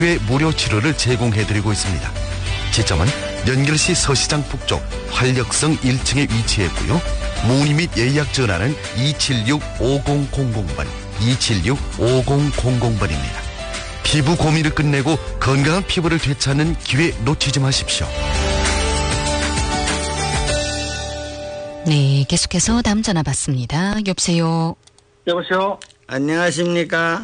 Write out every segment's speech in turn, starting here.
무료 치료를 제공해드리고 있습니다. 지점은 연결시 서시장 북쪽 활력성 1층에 위치했고요. 문의 및 예약 전화는 276-5000번, 276-5000번입니다. 피부 고민을 끝내고 건강한 피부를 되찾는 기회 놓치지 마십시오. 네, 계속해서 다음 전화 받습니다. 여보세요. 여보세요. 안녕하십니까?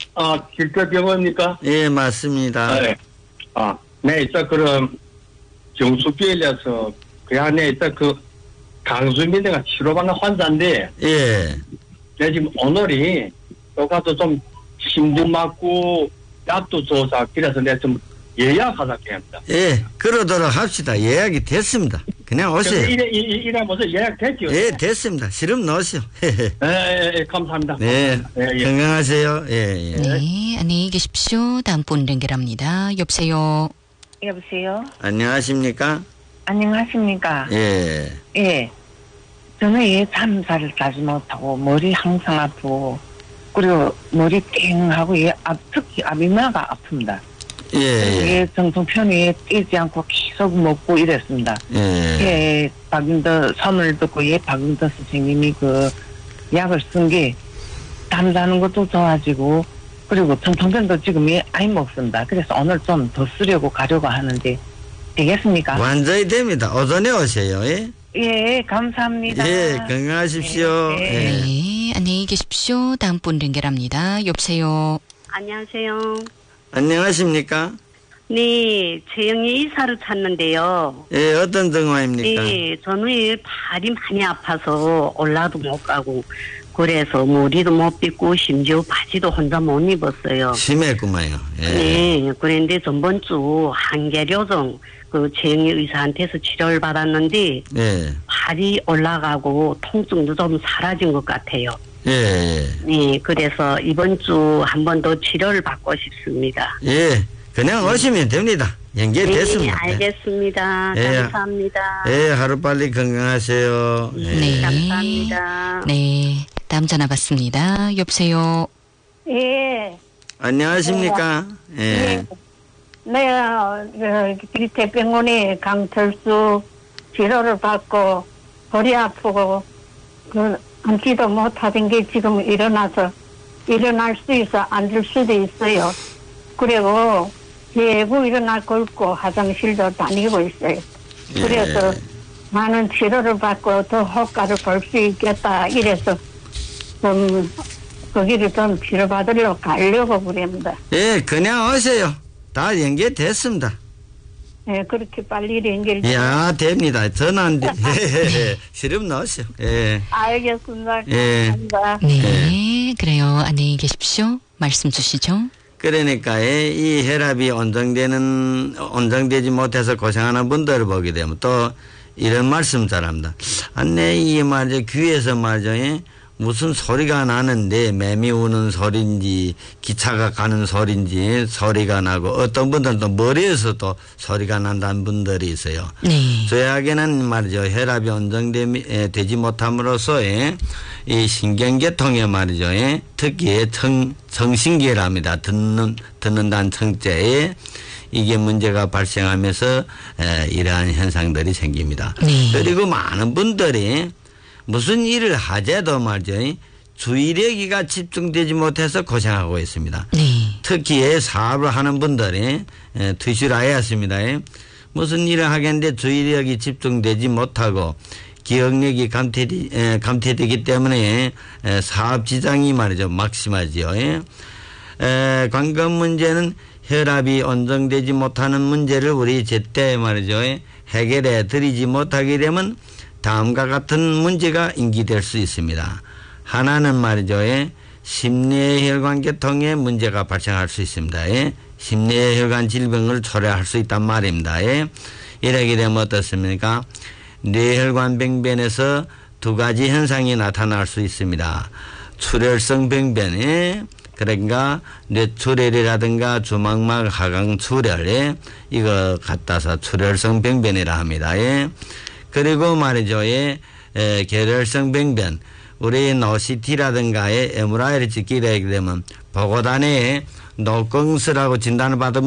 길거병원입니까? 예, 맞습니다. 네. 네, 그럼 정수비엘에서 그 안에 강수민이가 치료받는 환자인데, 예. 내 지금 오늘이 똑같이 좀 힘도 맞고 약도 줘서 그래서 내가 좀 예약하자고 합니다. 예, 그러도록 합시다. 예약이 됐습니다. 그냥 오세요. 이래 무슨 예약 됐죠? 예, 됐습니다. 시름 넣으시오. 예, 감사합니다. 네, 예. 건강하세요. 예. 네, 안녕히 계십시오. 다음 분 연결합니다. 여보세요. 여보세요? 안녕하십니까? 안녕하십니까? 예. 예. 저는 잠잘 자지 못하고 머리 항상 아프고 그리고 머리 띵하고 특히 앞이마가 아픕니다. 예. 정통편이 뛰지 않고 계속 먹고 이랬습니다. 예. 박윤도 선을 듣고 박윤도 선생님이 그 약을 쓴 게 잠자는 것도 좋아지고 그리고 정통편도 지금 아예 먹습니다. 그래서 오늘 좀 더 쓰려고 가려고 하는데 되겠습니까? 완전히 됩니다. 오전에 오세요. 예. 예, 감사합니다. 예, 건강하십시오. 네. 예. 네, 안녕히 계십시오. 다음 분 연결합니다. 여보세요. 안녕하세요. 안녕하십니까? 네, 최영희 이사를 찾는데요. 예, 어떤 정화입니까? 네, 저는 발이 많이 아파서 올라도 못 가고 그래서 머리도 못 빗고 심지어 바지도 혼자 못 입었어요. 심했구만요. 예. 네, 그런데 전번 주 한계료정 그 최영희 의사한테서 치료를 받았는데 예. 발이 올라가고 통증도 좀 사라진 것 같아요. 예. 네, 그래서 이번 주 한 번 더 치료를 받고 싶습니다. 예, 그냥 오시면 됩니다. 연결됐습니다. 네, 알겠습니다. 예. 감사합니다. 예, 하루빨리 건강하세요. 네. 감사합니다. 네, 다음 전화 받습니다. 여보세요. 예. 안녕하십니까? 예. 내가 대병원에 강철수 치료를 받고 허리 아프고 앉지도 못하던 게 지금 일어날 수 있어 앉을 수도 있어요. 그리고 예고 일어날 걸고 화장실도 다니고 있어요. 그래서 많은 치료를 받고 더 효과를 볼 수 있겠다 이래서 좀 거기를 좀 치료받으러 가려고 그럽니다. 예, 그냥 오세요. 다 연결됐습니다. 네, 그렇게 빨리 연결. 야, 됩니다. 전화인데. 시름 넣으세요. 예. 알겠습니다. 예. 감사합니다. 네, 그래요. 안녕히 계십시오. 말씀 주시죠. 그러니까 이 혈압이 온정되지 못해서 고생하는 분들을 보게 되면 또 이런 말씀 잘합니다. 이게 말이죠. 귀에서 말이죠. 무슨 소리가 나는데 매미 우는 소리인지 기차가 가는 소리인지 소리가 나고 어떤 분들은 또 머리에서도 소리가 난다는 분들이 있어요. 네. 저에게는 말이죠. 혈압이 온정되지 못함으로써 이 신경계통에 말이죠. 특히 청신계랍니다. 듣는다는 청자에 이게 문제가 발생하면서 이러한 현상들이 생깁니다. 네. 그리고 많은 분들이 무슨 일을 하재도 말이죠. 주의력이가 집중되지 못해서 고생하고 있습니다. 네. 특히 사업을 하는 분들이 투실하였습니다. 무슨 일을 하겠는데 주의력이 집중되지 못하고 기억력이 감퇴되기 때문에 사업 지장이 말이죠. 막심하지요. 관건 문제는 혈압이 온정되지 못하는 문제를 우리 제때 말이죠. 해결해 드리지 못하게 되면 다음과 같은 문제가 인기될 수 있습니다. 하나는 말이죠. 심뇌혈관계통에 문제가 발생할 수 있습니다. 심뇌혈관 질병을 초래할 수 있단 말입니다. 이렇게 되면 어떻습니까? 뇌혈관 병변에서 두 가지 현상이 나타날 수 있습니다. 출혈성 병변, 그러니까 뇌출혈이라든가 주막막 하강출혈, 이거 갖다서 출혈성 병변이라 합니다. 그리고 말이죠. 계렬성 병변, 우리 노시티라든가의 MRI를 찍게 되게 되면 보고단에 노경스라고 진단을 받은